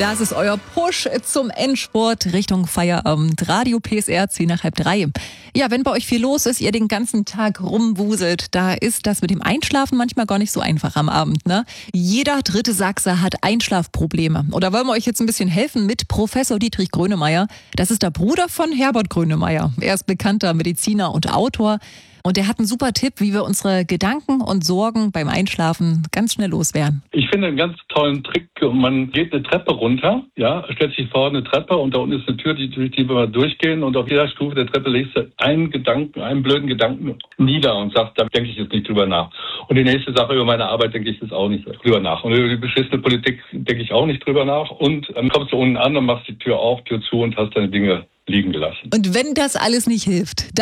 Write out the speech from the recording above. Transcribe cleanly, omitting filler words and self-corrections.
Das ist euer Push zum Endspurt Richtung Feierabend. Radio PSR 2:30. Ja, wenn bei euch viel los ist, ihr den ganzen Tag rumwuselt, da ist das mit dem Einschlafen manchmal gar nicht so einfach am Abend, ne? Jeder dritte Sachse hat Einschlafprobleme. Oder wollen wir euch jetzt ein bisschen helfen mit Professor Dietrich Grönemeyer? Das ist der Bruder von Herbert Grönemeyer. Er ist bekannter Mediziner und Autor. Und er hat einen super Tipp, wie wir unsere Gedanken und Sorgen beim Einschlafen ganz schnell loswerden. Ich finde einen ganz tollen Trick. Man geht eine Treppe runter, ja, stellt sich vor eine Treppe und da unten ist eine Tür, durch die wir durchgehen und auf jeder Stufe der Treppe legst du einen blöden Gedanken nieder und sagst, da denke ich jetzt nicht drüber nach. Und die nächste Sache über meine Arbeit denke ich jetzt auch nicht drüber nach. Und über die beschissene Politik denke ich auch nicht drüber nach. Und dann kommst du unten an und machst die Tür auf, Tür zu und hast deine Dinge liegen gelassen. Und wenn das alles nicht hilft,